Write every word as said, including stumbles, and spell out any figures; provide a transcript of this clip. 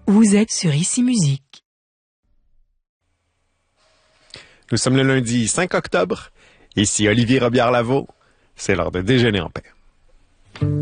Vous êtes sur Ici Musique. Nous sommes le lundi cinq octobre. Ici Olivier Robillard-Lavaux. C'est l'heure de déjeuner en paix.